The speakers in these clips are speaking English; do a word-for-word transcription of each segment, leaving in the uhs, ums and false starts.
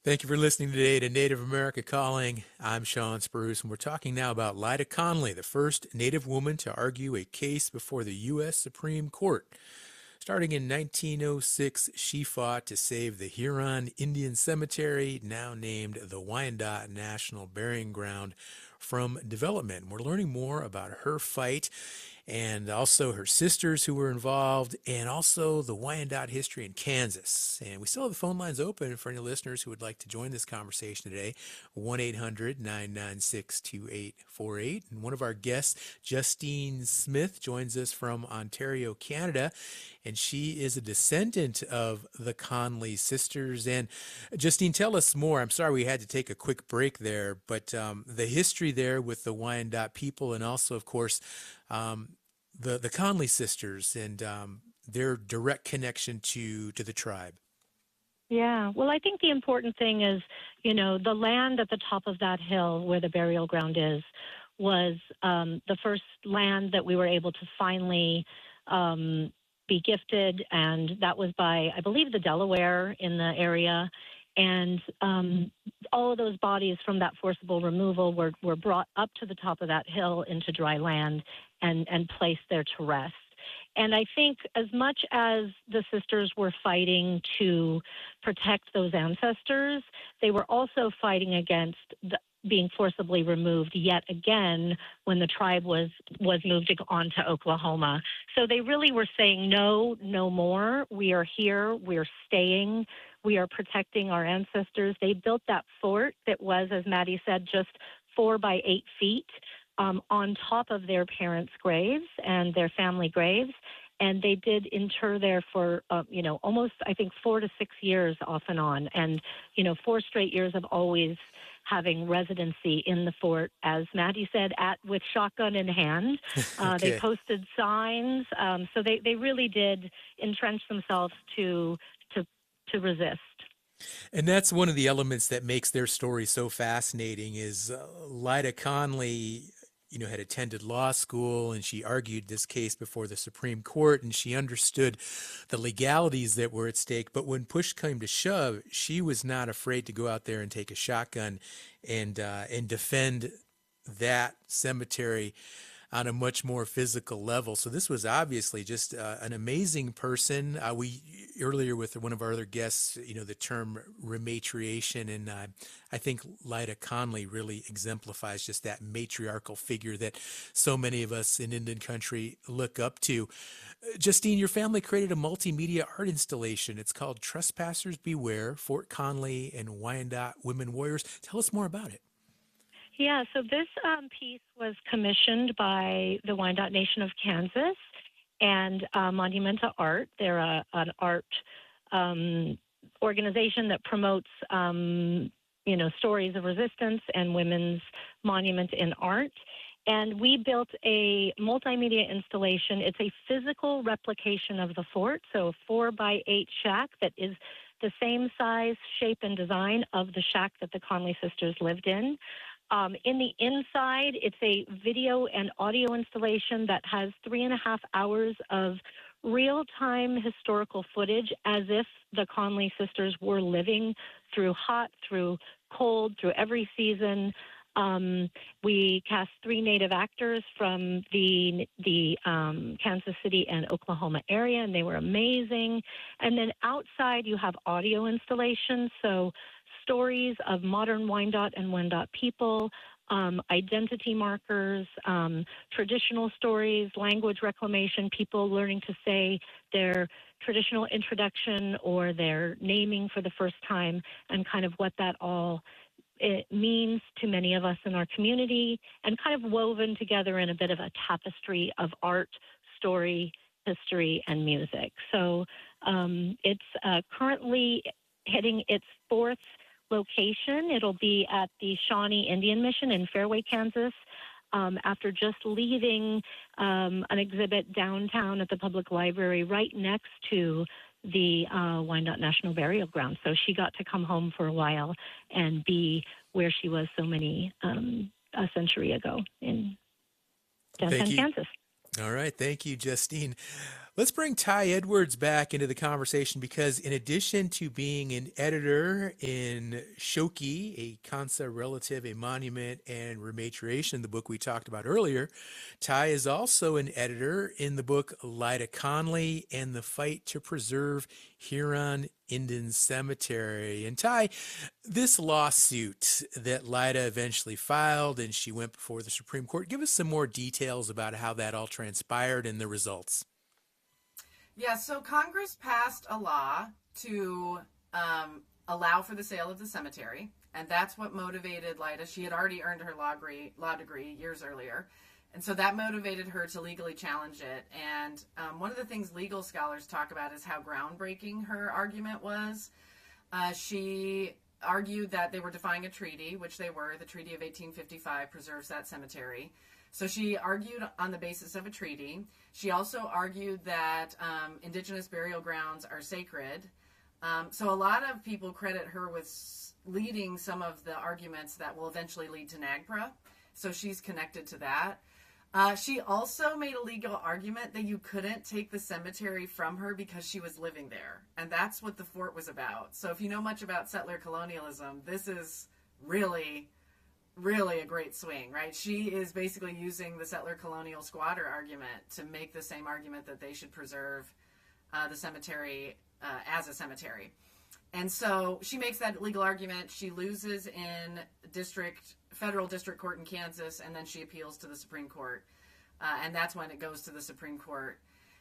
Thank you for listening today to Native America Calling. I'm Sean Spruce, and we're talking now about Lyda Conley, the first Native woman to argue a case before the U S Supreme Court. Starting in nineteen oh six, she fought to save the Huron Indian Cemetery, now named the Wyandot National Burying Ground, from development. We're learning more about her fight and also her sisters who were involved, and also the Wyandot history in Kansas. And we still have the phone lines open for any listeners who would like to join this conversation today. one eight hundred nine nine six two eight four eight. And one of our guests, Justine Smith, joins us from Ontario, Canada, and she is a descendant of the Conley sisters. And Justine, tell us more. I'm sorry we had to take a quick break there, but um, the history there with the Wyandot people, and also, of course, um, the the Conley sisters and um, their direct connection to to the tribe. Yeah, well, I think the important thing is, you know, the land at the top of that hill where the burial ground is was um, the first land that we were able to finally um, be gifted, and that was by, I believe, the Delaware in the area. And um, all of those bodies from that forcible removal were, were brought up to the top of that hill into dry land and, and placed there to rest. And I think as much as the sisters were fighting to protect those ancestors, they were also fighting against the, being forcibly removed yet again when the tribe was, was moved on to Oklahoma. So they really were saying, no, no more. We are here. We're staying. We are protecting our ancestors. They built that fort that was, as Maddie said, just four by eight feet. Um, on top of their parents' graves and their family graves. And they did inter there for, uh, you know, almost, I think, four to six years off and on. And, you know, four straight years of always having residency in the fort, as Maddie said, at with shotgun in hand. Uh, Okay. They posted signs. Um, so they, they really did entrench themselves to, to, to resist. And that's one of the elements that makes their story so fascinating is uh, Lyda Conley, you know, had attended law school, and she argued this case before the Supreme Court, and she understood the legalities that were at stake. But when push came to shove, she was not afraid to go out there and take a shotgun and uh, and defend that cemetery on a much more physical level. So this was obviously just uh, an amazing person. Uh, we earlier with one of our other guests, you know, the term rematriation, and uh, I think Lyda Conley really exemplifies just that matriarchal figure that so many of us in Indian country look up to. Uh, Justine, your family created a multimedia art installation. It's called Trespassers Beware, Fort Conley and Wyandot Women Warriors. Tell us more about it. Yeah, so this um, piece was commissioned by the Wyandot Nation of Kansas and uh, Monumenta Art. They're a, an art um, organization that promotes, um, you know, stories of resistance and women's monument in art. And we built a multimedia installation. It's a physical replication of the fort, so a four by eight shack that is the same size, shape, and design of the shack that the Conley sisters lived in. Um, in the inside, it's a video and audio installation that has three and a half hours of real-time historical footage as if the Conley sisters were living through hot, through cold, through every season. Um, we cast three Native actors from the the um, Kansas City and Oklahoma area, and they were amazing. And then outside, you have audio installations, so stories of modern Wyandot and Wendat people, um, identity markers, um, traditional stories, language reclamation, people learning to say their traditional introduction or their naming for the first time, and kind of what that all it means to many of us in our community, and kind of woven together in a bit of a tapestry of art, story, history, and music. So um, it's uh, currently hitting its fourth location. It'll be at the Shawnee Indian Mission in Fairway, Kansas, um, after just leaving um, an exhibit downtown at the public library right next to the uh, Wyandot National Burial Ground. So she got to come home for a while and be where she was so many um, a century ago in downtown Thank you. Kansas. All right. Thank you, Justine. Let's bring Ty Edwards back into the conversation because, in addition to being an editor in Shoki, a Kansa relative, a monument, and rematriation, the book we talked about earlier, Ty is also an editor in the book Lyda Conley and the Fight to Preserve Huron Indian Cemetery. And Ty, this lawsuit that Lyda eventually filed and she went before the Supreme Court, give us some more details about how that all transpired and the results. Yeah, so Congress passed a law to um, allow for the sale of the cemetery, and that's what motivated Lyda. She had already earned her law degree, law degree years earlier, and so that motivated her to legally challenge it. And um, one of the things legal scholars talk about is how groundbreaking her argument was. Uh, she argued that they were defying a treaty, which they were. The Treaty of eighteen fifty-five preserves that cemetery. So she argued on the basis of a treaty. She also argued that um, indigenous burial grounds are sacred. Um, so a lot of people credit her with leading some of the arguments that will eventually lead to NAGPRA. So she's connected to that. Uh, she also made a legal argument that you couldn't take the cemetery from her because she was living there. And that's what the fort was about. So if you know much about settler colonialism, this is really... really a great swing, right? She is basically using the settler colonial squatter argument to make the same argument that they should preserve uh, the cemetery uh, as a cemetery. And so she makes that legal argument. She loses in district, federal district court in Kansas, and then she appeals to the Supreme Court. Uh, and that's when it goes to the Supreme Court.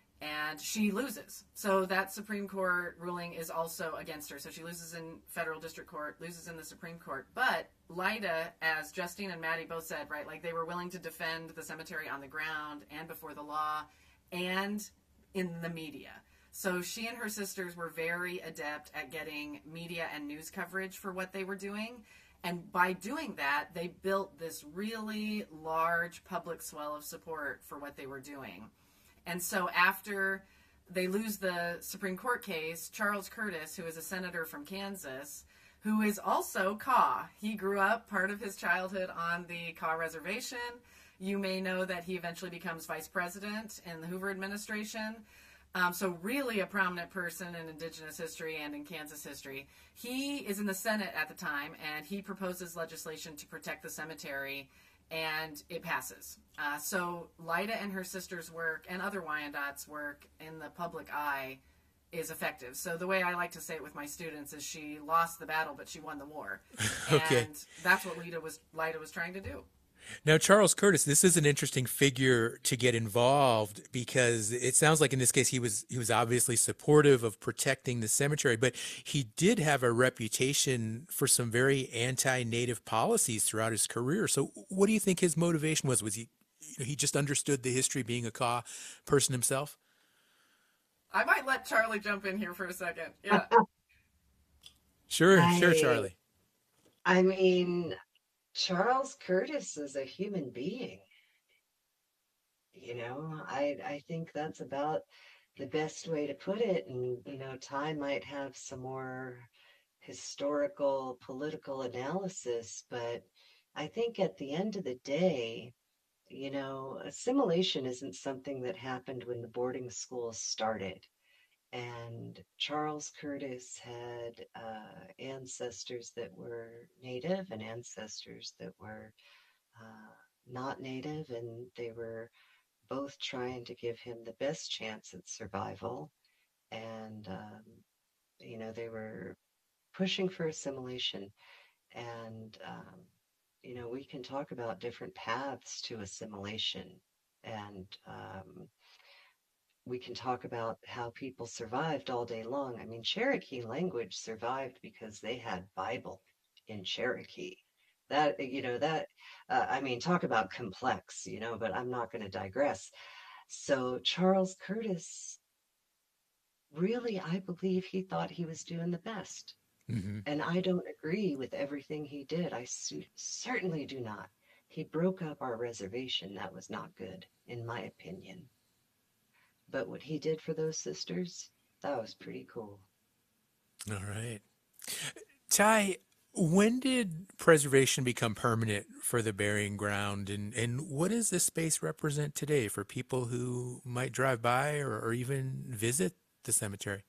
And she loses. So that Supreme Court ruling is also against her. So she loses in federal district court, loses in the Supreme Court. But Lyda, as Justine and Maddie both said, right, like they were willing to defend the cemetery on the ground and before the law and in the media. So she and her sisters were very adept at getting media and news coverage for what they were doing. And by doing that, they built this really large public swell of support for what they were doing. And so after they lose the Supreme Court case, Charles Curtis, who is a senator from Kansas, who is also Kaw. He grew up part of his childhood on the Kaw Reservation. You may know that he eventually becomes vice president in the Hoover administration. Um, so really a prominent person in Indigenous history and in Kansas history. He is in the Senate at the time, and he proposes legislation to protect the cemetery, and it passes. Uh, so Lyda and her sister's work and other Wyandottes' work in the public eye is effective. So the way I like to say it with my students is she lost the battle, but she won the war. Okay. And that's what Lyda was, Lyda was trying to do. Now, Charles Curtis, this is an interesting figure to get involved because it sounds like in this case he was he was obviously supportive of protecting the cemetery, but he did have a reputation for some very anti-native policies throughout his career. So, what do you think his motivation was? Was he he just understood the history, being a Kaw person himself? I might let Charlie jump in here for a second. Yeah. Sure, I, sure, Charlie. I mean, Charles Curtis is a human being. You know, I I think that's about the best way to put it. And, you know, Ty might have some more historical, political analysis, but I think at the end of the day, you know, assimilation isn't something that happened when the boarding schools started. And Charles Curtis had uh, ancestors that were Native and ancestors that were uh, not Native, and they were both trying to give him the best chance at survival. And, um, you know, they were pushing for assimilation. And, um, you know, we can talk about different paths to assimilation. And, um, we can talk about how people survived all day long. I mean, Cherokee language survived because they had Bible in Cherokee. That, you know, that, uh, I mean, talk about complex, you know, but I'm not going to digress. So Charles Curtis, really, I believe he thought he was doing the best. Mm-hmm. And I don't agree with everything he did. I su- certainly do not. He broke up our reservation. That was not good, in my opinion. But what he did for those sisters, that was pretty cool. All right. Ty, When did preservation become permanent for the burying ground, and, and what does this space represent today for people who might drive by or, or even visit the cemetery?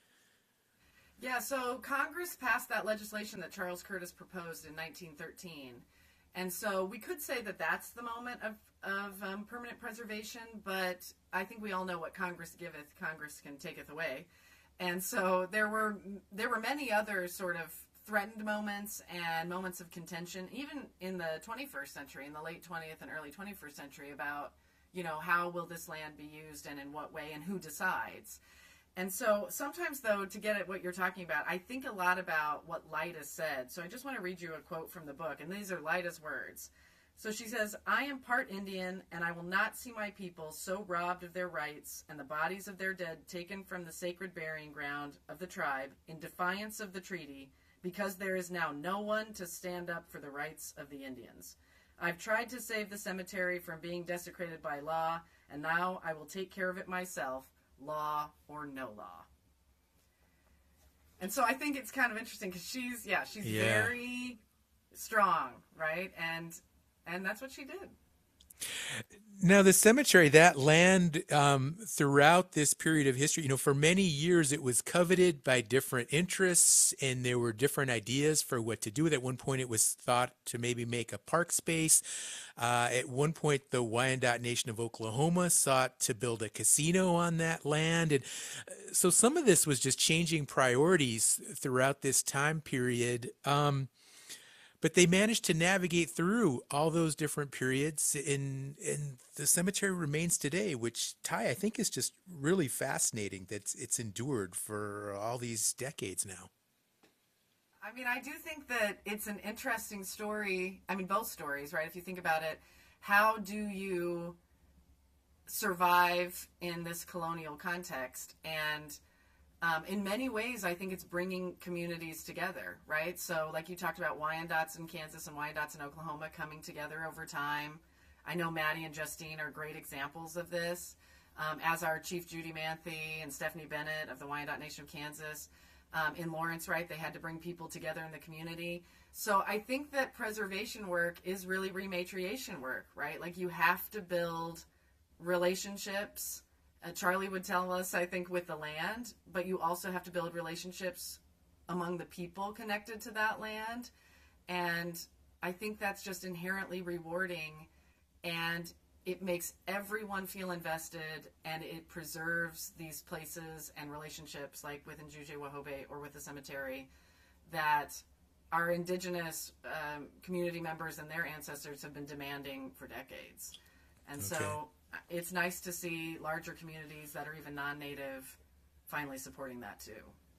Yeah, so Congress passed that legislation that Charles Curtis proposed in nineteen thirteen. And so we could say that that's the moment of, of um, permanent preservation, but I think we all know what Congress giveth, Congress can taketh away. And so there were there were many other sort of threatened moments and moments of contention, even in the twenty-first century, in the late twentieth and early twenty-first century, about, you know, how will this land be used and in what way and who decides. And so sometimes, though, to get at what you're talking about, I think a lot about what Lyda said. So I just want to read you a quote from the book, and these are Lyda's words. So she says, "I am part Indian, and I will not see my people so robbed of their rights and the bodies of their dead taken from the sacred burying ground of the tribe in defiance of the treaty, because there is now no one to stand up for the rights of the Indians. I've tried to save the cemetery from being desecrated by law, and now I will take care of it myself, law or no law." And so I think it's kind of interesting because she's, yeah, she's Yeah. very strong, right? And and that's what she did. Now, the cemetery, that land, um, throughout this period of history, you know, for many years it was coveted by different interests, and there were different ideas for what to do with it. At one point, it was thought to maybe make a park space. Uh, at one point, the Wyandot Nation of Oklahoma sought to build a casino on that land. And uh, so some of this was just changing priorities throughout this time period. Um, but they managed to navigate through all those different periods, and and the cemetery remains today, which, Ty, I think is just really fascinating that it's endured for all these decades now. I mean, I do think that it's an interesting story. I mean, both stories, right? If you think about it, how do you survive in this colonial context? And Um, in many ways, I think it's bringing communities together, right? So like you talked about Wyandots in Kansas and Wyandots in Oklahoma coming together over time. I know Maddie and Justine are great examples of this, um, as are Chief Judy Manthe and Stephanie Bennett of the Wyandot Nation of Kansas. Um, in Lawrence, right, they had to bring people together in the community. So I think that preservation work is really rematriation work, right? Like you have to build relationships. Uh, Charlie would tell us, I think, with the land, but you also have to build relationships among the people connected to that land. And I think that's just inherently rewarding, and it makes everyone feel invested, and it preserves these places and relationships like with Njuje Wahobeh or with the cemetery that our indigenous um, community members and their ancestors have been demanding for decades. And Okay. so it's nice to see larger communities that are even non-native finally supporting that too.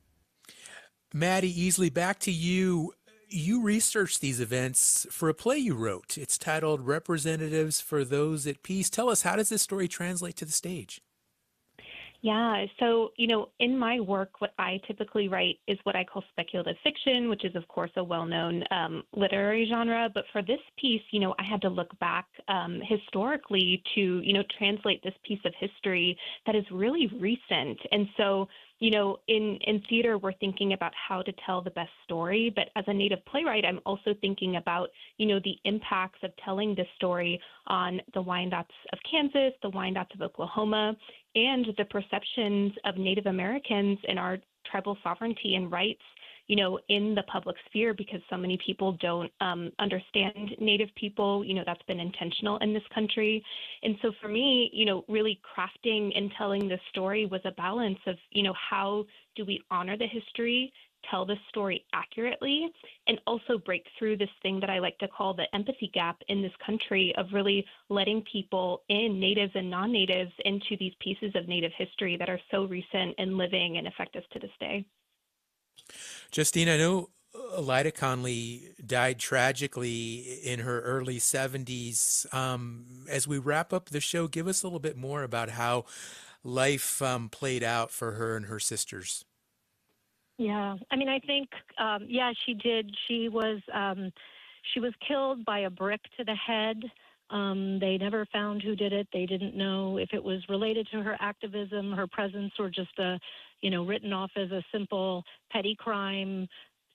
Maddie Easley, back to you. You researched these events for a play you wrote. It's titled Representatives for Those at Peace. Tell us, how does this story translate to the stage? Yeah, so, you know, in my work, what I typically write is what I call speculative fiction, which is, of course, a well-known um, literary genre. But for this piece, you know, I had to look back um, historically to, you know, translate this piece of history that is really recent. And so, you know, in, in theater, we're thinking about how to tell the best story. But as a Native playwright, I'm also thinking about, you know, the impacts of telling this story on the Wyandots of Kansas, the Wyandots of Oklahoma, and the perceptions of Native Americans and our tribal sovereignty and rights, you know, in the public sphere, because so many people don't um, understand Native people. You know, that's been intentional in this country. And so for me, you know, really crafting and telling this story was a balance of, you know, how do we honor the history, tell the story accurately, and also break through this thing that I like to call the empathy gap in this country of really letting people in, natives and non-natives, into these pieces of Native history that are so recent and living and affect us to this day. Justine, I know Lyda Conley died tragically in her early seventies. Um, as we wrap up the show, give us a little bit more about how life um, played out for her and her sisters. Yeah, I mean, I think, um, yeah, she did. She was um, she was killed by a brick to the head. Um, they never found who did it. They didn't know if it was related to her activism, her presence, or just a, you know, written off as a simple petty crime.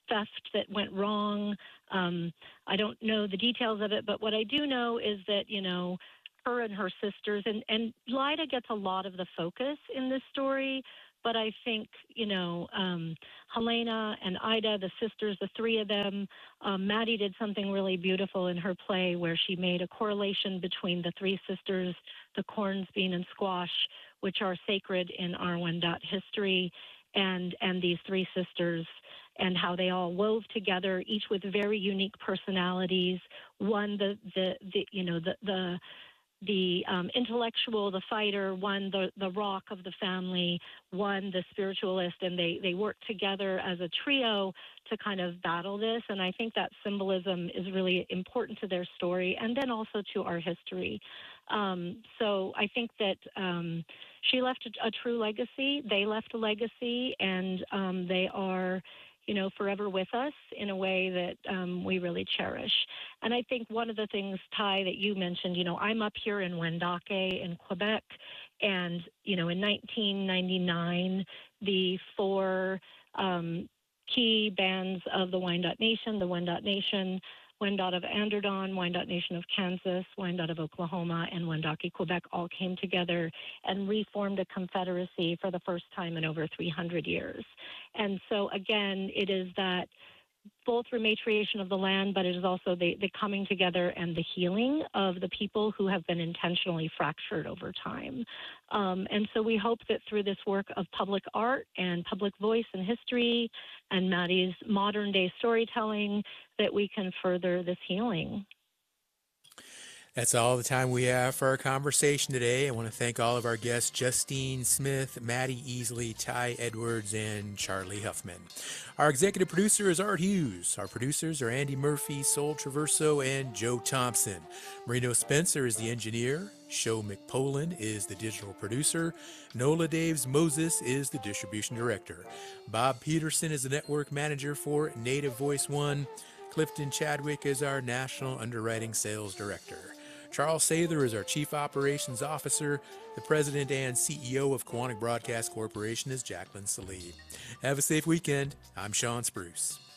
theft that went wrong. Um, I don't know the details of it, but what I do know is that, you know, her and her sisters, and, and Lyda gets a lot of the focus in this story, but I think, you know, um, Helena and Ida, the sisters, the three of them, um, Maddie did something really beautiful in her play where she made a correlation between the three sisters, the corns, bean, and squash, which are sacred in our Wendat history, and, and these three sisters, and how they all wove together, each with very unique personalities. One, the, the, the you know, the, the, the um, intellectual, the fighter, one the, the rock of the family, one the spiritualist, and they, they work together as a trio to kind of battle this. And I think that symbolism is really important to their story and then also to our history. Um, so I think that um, she left a, a true legacy. They left a legacy, and um, they are, you know, forever with us in a way that um, we really cherish. And I think one of the things, Ty, that you mentioned, you know, I'm up here in Wendake in Quebec, and, you know, in nineteen ninety-nine, the four um, key bands of the Wyandot Nation, the Wendat Nation, Wendat of Anderdon, Wyandot Nation of Kansas, Wyandot of Oklahoma, and Wendake, Quebec all came together and reformed a confederacy for the first time in over three hundred years. And so, again, it is that both rematriation of the land, but it is also the, the coming together and the healing of the people who have been intentionally fractured over time. Um, and so we hope that through this work of public art and public voice and history and Maddie's modern day storytelling, that we can further this healing. That's all the time we have for our conversation today. I want to thank all of our guests, Justine Smith, Maddie Easley, Ty Edwards, and Charlie Huffman. Our executive producer is Art Hughes. Our producers are Andy Murphy, Sol Traverso, and Joe Thompson. Marino Spencer is the engineer. Sho McPoland is the digital producer. Nola Daves Moses is the distribution director. Bob Peterson is the network manager for Native Voice One. Clifton Chadwick is our national underwriting sales director. Charles Sather is our Chief Operations Officer. The President and C E O of Quantic Broadcast Corporation is Jacqueline Salib. Have a safe weekend. I'm Sean Spruce.